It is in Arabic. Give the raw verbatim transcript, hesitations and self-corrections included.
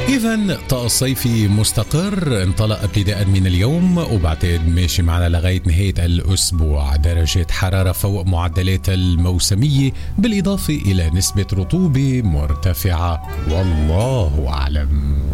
إذن طقس صيفي مستقر انطلق ابتداء من اليوم وبعتقد ماشي معنا لغاية نهاية الأسبوع. درجة حرارة فوق معدلات الموسمية بالإضافة إلى نسبة رطوبة مرتفعة، والله أعلم.